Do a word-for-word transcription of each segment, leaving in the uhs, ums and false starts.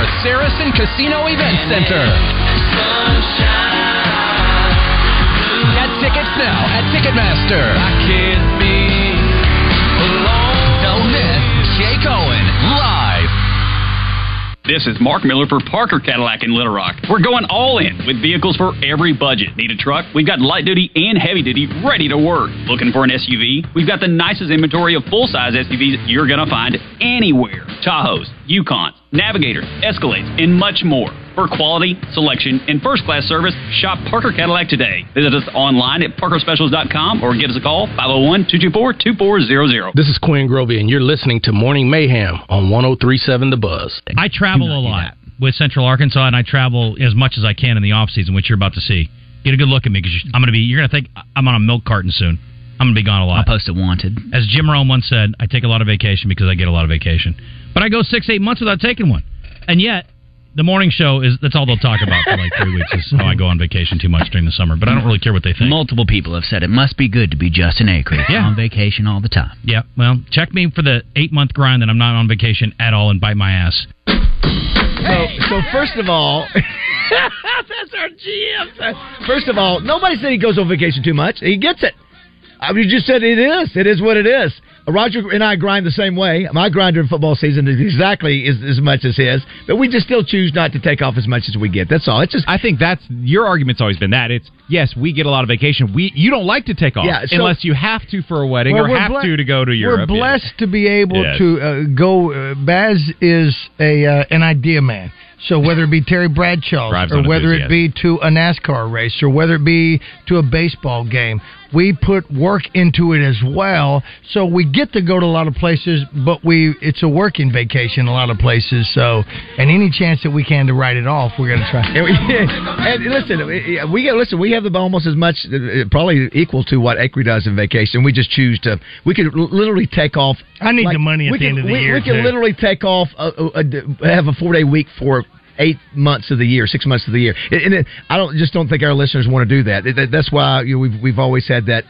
Saracen Casino Event Center. Get tickets now at Ticketmaster. I can't be alone. Don't miss Jake Owen live. This is Mark Miller for Parker Cadillac in Little Rock. We're going all in with vehicles for every budget. Need a truck? We've got light duty and heavy duty ready to work. Looking for an S U V? We've got the nicest inventory of full-size S U Vs you're going to find anywhere. Tahoes, Yukons, Navigators, Escalades, and much more. For quality, selection, and first-class service, shop Parker Cadillac today. Visit us online at parker specials dot com or give us a call, five oh one, two two four, two four zero zero. This is Quinn Grovey, and you're listening to Morning Mayhem on one oh three point seven The Buzz. I travel a lot with Central Arkansas, and I travel as much as I can in the off-season, which you're about to see. Get a good look at me, because I'm going to be, you're going to think I'm on a milk carton soon. I'm going to be gone a lot. I'll post it wanted. As Jim Rome once said, I take a lot of vacation because I get a lot of vacation. But I go six, eight months without taking one. And yet, the morning show is, that's all they'll talk about for like three weeks is how I go on vacation too much during the summer. But I don't really care what they think. Multiple people have said it must be good to be Justin Acri. Yeah. On vacation all the time. Yeah, well, check me for the eight-month grind that I'm not on vacation at all and bite my ass. So, so first of all, that's our G M. First of all, nobody said he goes on vacation too much. He gets it. I mean, you just said it is. It is what it is. Roger and I grind the same way. My grind during football season is exactly as, as much as his, but we just still choose not to take off as much as we get. That's all. It's just. I think that's your argument's always been that it's yes, we get a lot of vacation. We you don't like to take off yeah, so, unless you have to for a wedding well, or have ble- to to go to Europe. We're blessed yeah. to be able yes. to uh, go. Uh, Baz is a uh, an idea man. So whether it be Terry Bradshaw or whether it be to a NASCAR race or whether it be to a baseball game, we put work into it as well. So we get to go to a lot of places, but we it's a working vacation a lot of places. So and any chance that we can to write it off, we're going to try. And, we, and listen, we get listen. We have almost as much, probably equal to what Acri does in vacation. We just choose to. We could literally take off. I need like, the money at the can, end of the we, year. We can too. literally take off, a, a, a, have a four day week for eight months of the year, six months of the year, and it, I don't just don't think our listeners want to do that. It, that's why you know, we've we've always had that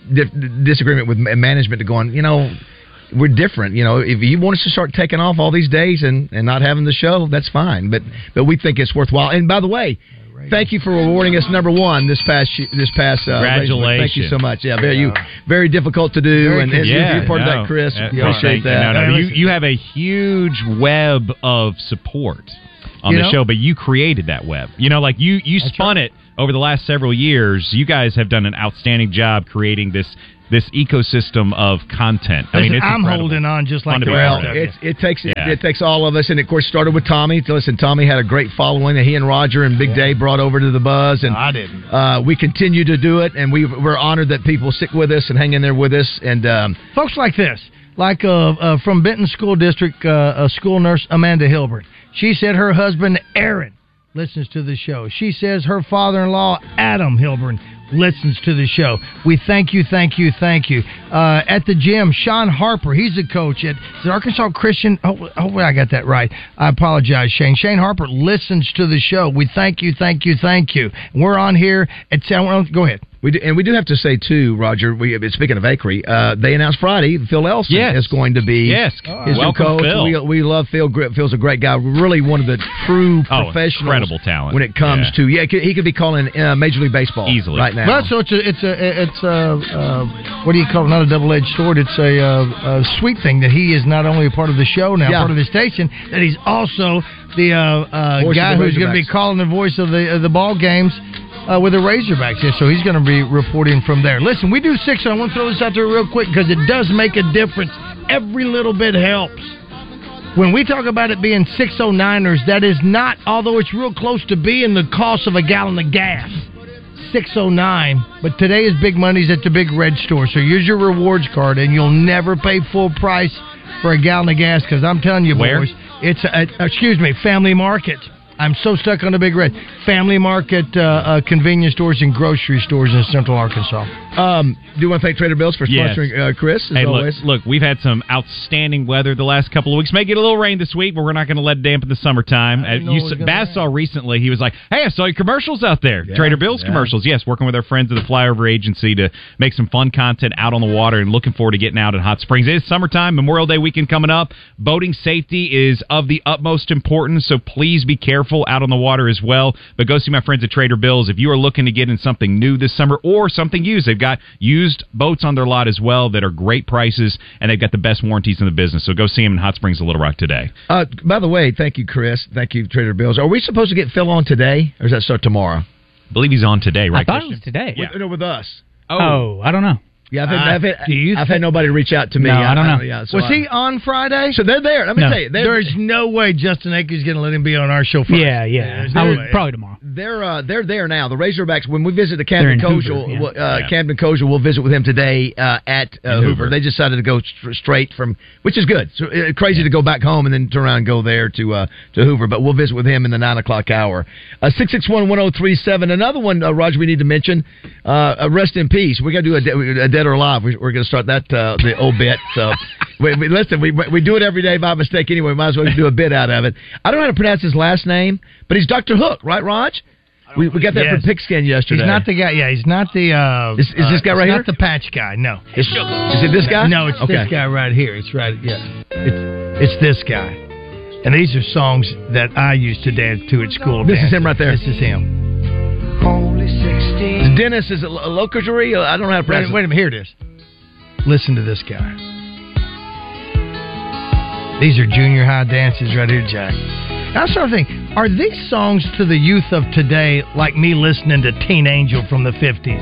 di- disagreement with management to go on. You know, we're different. You know, if you want us to start taking off all these days and, and not having the show, that's fine. But but we think it's worthwhile. And by the way, thank you for awarding us number one this past this past. Uh, Congratulations! Thank you so much. Yeah, very you very difficult to do, Very and, and yeah, you're part no, of that, Chris. uh, Appreciate that. No, no, you you have a huge web of support on You the know? show, but you created that web. You know, like you you That's spun right. it over the last several years. You guys have done an outstanding job creating this this ecosystem of content. I mean, Listen, it's I'm incredible. holding on just like Fun to the be rest part of of. you. It's, it takes Yeah. it takes all of us, and of course started with Tommy. Listen, Tommy had a great following that he and Roger and Big Yeah. Dave brought over to the Buzz, and No, I didn't. Uh, we continue to do it, and we we're honored that people stick with us and hang in there with us. And um, Folks like this, like uh, uh, from Benton School District, uh, a school nurse, Amanda Hilburn. She said her husband, Aaron, listens to the show. She says her father-in-law, Adam Hilburn, listens to the show. We thank you, thank you, thank you. Uh, at the gym, Sean Harper, he's a coach at the Arkansas Christian. Oh, hopefully I got that right. I apologize, Shane. Shane Harper listens to the show. We thank you, thank you, thank you. We're on here at Sound. Go ahead. we do, and we do have to say too, Roger. We speaking of Acri, uh, they announced Friday Phil Elson Yes. is going to be Yes. his new Welcome, coach. Phil. We, we love Phil. Phil's a great guy. Really one of the true Oh, professionals. incredible talent. when it comes Yeah. to yeah, he could, he could be calling uh, Major League Baseball Easily. right now. Well, so it's a, it's a, it's a, uh, what do you call it? Not a double-edged sword. It's a, uh, a sweet thing that he is not only a part of the show now, Yeah. part of the station, that he's also the uh, uh, Voice of guy the who's going to be Razorbacks. calling the voice of the of the ball games uh, with the Razorbacks. Yeah, so he's going to be reporting from there. Listen, we do six. I want to throw this out there real quick because it does make a difference. Every little bit helps. When we talk about it being six oh niners, that is not, although it's real close to being the cost of a gallon of gas. six oh nine, but today is Big Money's at the Big Red Store. So use your rewards card, and you'll never pay full price for a gallon of gas. Because I'm telling you, Where? boys, it's a, a, excuse me, Family Market. I'm so stuck on the Big Red. Family Market, uh, uh, convenience stores, and grocery stores in Central Arkansas. Um, do you want to thank Trader Bill's for Yes. sponsoring uh, Chris, as Hey, always? look, look, we've had some outstanding weather the last couple of weeks. May get a little rain this week, but we're not going to let it dampen the summertime. I didn't Uh, know you it was s- gonna Bass rain. saw recently, he was like, hey, I saw your commercials out there. Yeah, Trader Bill's yeah. commercials. Yes, working with our friends at the Flyover Agency to make some fun content out on the water and looking forward to getting out at Hot Springs. It is summertime, Memorial Day weekend coming up. Boating safety is of the utmost importance, so please be careful out on the water as well. But go see my friends at Trader Bill's. If you are looking to get in something new this summer or something used, they've got used boats on their lot as well that are great prices, and they've got the best warranties in the business. So go see them in Hot Springs of Little Rock today. Uh, by the way, thank you, Chris. Thank you, Trader Bill's. Are we supposed to get Phil on today, or does that start tomorrow? I believe he's on today, right, I thought Christian? it was today. Yeah. With, no, with us. Oh, I don't know. Yeah, I've had, Uh, I've had, do you I've thi- had nobody reach out to me. No, I don't know. yeah, so Was I- he on Friday? So they're there. Let me No. tell you, they're, There's no way Justin Akers is going to let him be on our show first. Yeah, yeah. There's I no would, way. probably tomorrow. They're uh, they're there now. The Razorbacks. When we visit the They're Camden in Hoover, Kojal, yeah. uh, Yeah. Camden Kojal, we'll visit with him today uh, at uh, Hoover. Hoover. They decided to go st- straight from, which is good. So uh, crazy to go back home and then turn around and go there to uh, to Hoover. But we'll visit with him in the nine o'clock hour. Uh, six six one one zero three seven. Another one, uh, Roger. We need to mention. Uh, uh, rest in peace. We got to do a, de- a dead or alive. We, we're going to start that uh, the old bit. So we, we, listen, we we do it every day by mistake anyway. Might as well do a bit out of it. I don't know how to pronounce his last name, but he's Doctor Hook, right, Raj? We, we got that Yes. from Pigskin yesterday. He's not the guy. Yeah, he's not the. Uh, Is- is this guy uh, right he's here? Not the patch guy. No. Is, is it this guy? No, it's okay. this guy right here. It's right. Yeah, it's it's this guy. And these are songs that I used to dance to at school. This is dancing. him right there. This is him. Dennis is a locutory. I don't know how to pronounce Wait, wait a minute. Here it is. Listen to this guy. These are junior high dances right here, Jack. I started thinking, are these songs to the youth of today like me listening to Teen Angel from the fifties?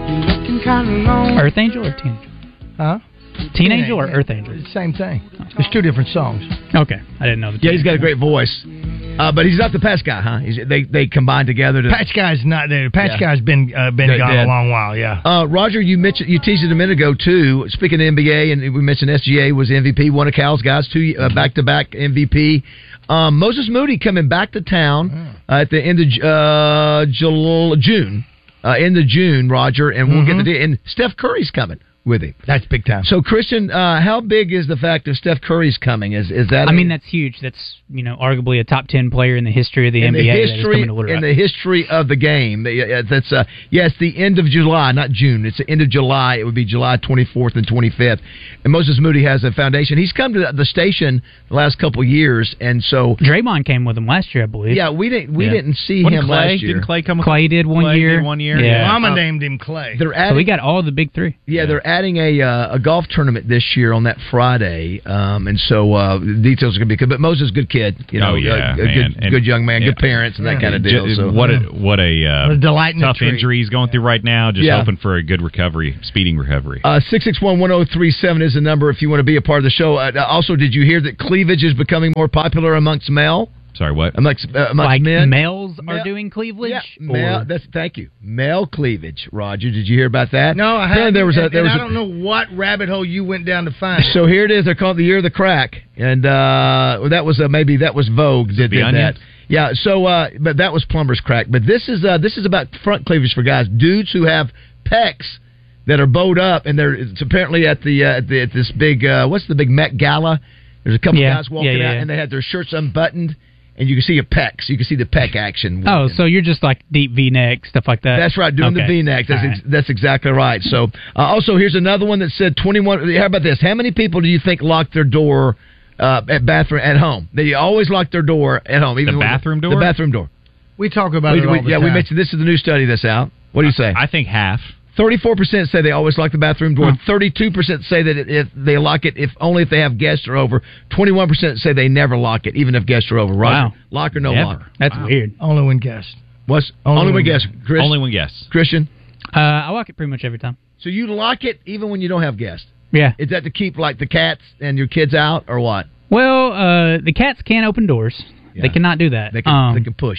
Earth Angel or Teen Angel? Huh? Teen Angel or Earth Angel? It's the same thing. It's two different songs. Okay, I didn't know the. Yeah, he's got a great voice. Uh, but he's not the patch guy, huh? He's, they they combine together to. Patch Guy's not there. Patch Yeah. Guy's been uh, been Dead- gone dead. a long while. Yeah. Uh, Roger, you mentioned you teased it a minute ago too. Speaking of N B A, and we mentioned S G A was M V P, one of Cal's guys, two uh, back-to-back M V P. Um, Moses Moody coming back to town uh, at the end of uh, Jul- June, uh, end of June, Roger, and we'll Mhm. get the and Steph Curry's coming with him. That's big time. So, Christian, uh, how big is the fact of Steph Curry's coming? Is is that? I a- mean, that's huge. That's, you know, arguably a top ten player in the history of the in N B A the that is history coming to Little in Rock. the history of the game. Uh, That's uh, yes, the end of July, not June. It's the end of July. It would be July twenty-fourth and twenty-fifth. And Moses Moody has a foundation. He's come to the station the last couple of years, and so Draymond came with him last year, I believe. yeah, we didn't we Yeah. didn't see Wasn't him Clay? last year. Didn't Clay come? Clay did one Clay year. did one year. Yeah. Mama Uh, named him Clay. They're So adding, we got all the big three. yeah, they're adding a uh, a golf tournament this year on that Friday, um, and so uh, the details are going to be good. But Moses, good kid, you know, Oh, yeah, a, a man. good And- good young man, yeah. good parents, and that Yeah. kind of deal. Ju- So. what a what a, uh, What a delight in the tough tree. injury he's going through right now. Just Yeah. hoping for a good recovery, speeding recovery. Uh, six six one, one oh three seven is the number if you want to be a part of the show. Uh, also, did you hear that cleavage is becoming more popular amongst male? Sorry, what? Amongst, uh, amongst Like men? males are Male- doing cleavage? Yeah, Or- male, that's, thank you. Male cleavage. Roger, did you hear about that? No, I Apparently haven't. there was a, and, there and was I a- don't know what rabbit hole you went down to find. So here it is. They're called the year of the crack, and uh, well, that was uh, maybe that was Vogue did, The did Onion? that. Yeah. So, uh, but that was plumber's crack. But this is uh, this is about front cleavage for guys, dudes who have pecs that are bowed up, and they're it's apparently at the, uh, at, the at this big uh, what's the big Met Gala. There's a couple Yeah, guys walking yeah, yeah, out, yeah. and they had their shirts unbuttoned, and you can see your pecs. You can see the pec action. Oh, working. so you're just like deep V-neck, stuff like that? That's right, doing the Okay. V-neck. That's All ex- right. that's exactly right. So, uh, also here's another one that said twenty-one. How about this? How many people do you think lock their door uh, at bathroom at home? They always lock their door at home. Even The when- bathroom door? The bathroom door. We talk about We- it all we- the yeah, time. we mentioned this is the new study that's out. What do you say? I think half. Thirty-four percent say they always lock the bathroom door. Thirty-two percent say that if they lock it, if only if they have guests are over. Twenty-one percent say they never lock it, even if guests are over. Roger, Wow. lock or no Never. lock? That's Wow. weird. Only when guessed. What's Only only, one one guest? Chris, Only one guess. Christian. Uh, I lock it pretty much every time. So you lock it even when you don't have guests. Yeah. Is that to keep like the cats and your kids out, or what? Well, uh, the cats can't open doors. Yeah. They cannot do that. They can Um, they can push.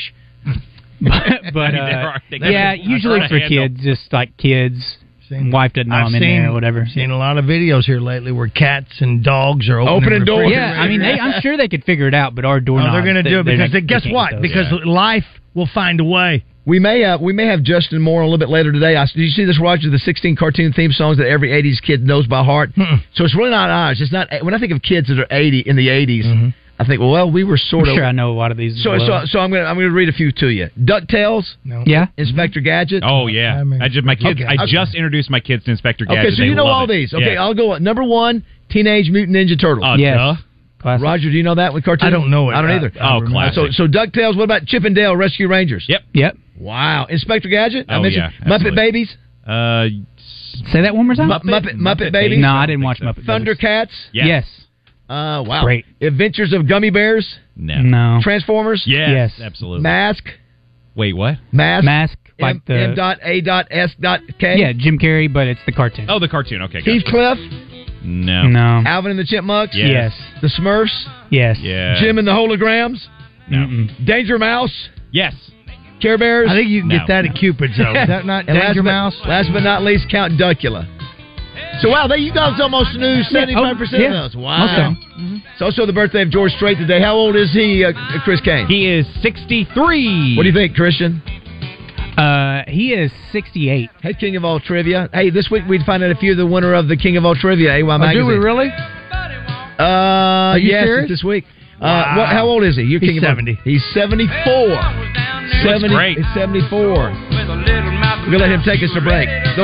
but I but mean, uh, there are- they yeah, can- usually I for handle. kids, just like kids. Seen- Wife doesn't know I've I'm in seen, there or whatever. Seen a lot of videos here lately where cats and dogs are opening, Opening doors. refrigerators. Yeah, I mean, they, I'm sure they could figure it out, but our No, doorknobs. they're going to do it they're because not- they, guess can't what? get those. Because Yeah. life will find a way. We may have we may have Justin Moore a little bit later today. I, did you see this, Roger? The sixteen cartoon theme songs that every eighties kid knows by heart. Mm-mm. So it's really not ours. It's not when I think of kids that are eighty in the eighties. Mm-hmm. I think, well, we were sort I'm of. Sure, I know a lot of these. So, well. so, so I'm gonna I'm gonna read a few to you. DuckTales. No. Yeah. Inspector Gadget. Oh yeah. I, mean, I just my kids. Okay. I Okay. just introduced my kids to Inspector Gadget. Okay, so they you know love all it. these. Okay, Yeah. I'll go number one. Teenage Mutant Ninja Turtles. Uh, yes. duh. Classic. Roger, do you know that with cartoon? I don't know it. I don't I- either. I Oh, classic. So, so DuckTales. What about Chip and Dale Rescue Rangers? Yep. Yep. Wow. Inspector Gadget. I Oh, mentioned yeah, Muppet absolutely. Babies. Uh, Say that one more time. Muppet Muppet, Muppet Babies. No, I didn't watch Muppet. Babies. Thundercats. yes. Yes. Uh, wow. Great. Adventures of Gummy Bears. No. No. Transformers. Yes. Yes. Absolutely. Mask. Wait, what? Mask. Mask. Like M, the. M dot A dot S dot K. Yeah, Jim Carrey, but it's the cartoon. Oh, the cartoon. Okay. Gotcha. Heathcliff. No. No. Alvin and the Chipmunks. Yes. Yes. The Smurfs. Yes. Yeah. Jim and the Holograms. No. Mm-mm. Danger Mouse. Yes. Care Bears. I think you can No. get that at Cupid's, though. Is that not And Danger last Mouse? But, last but not least, Count Duckula. So, wow, that you guys almost knew seventy-five percent Yeah. Oh, of those. Wow. Most of them. Mm-hmm. It's also the birthday of George Strait today. How old is he, uh, Chris Kane? He is sixty-three. What do you think, Christian? Uh, he is sixty-eight. Hey, King of All Trivia. Hey, this week we'd find out if you're the winner of the King of All Trivia, A Y Oh, Magazine. do we really? Uh, you yes, serious? it's this week. Uh, Wow. what, how old is he? You're He's King of All- seventy. He's seventy-four. That's seventy, great. He's seventy-four. We're going to let him take us to break. Go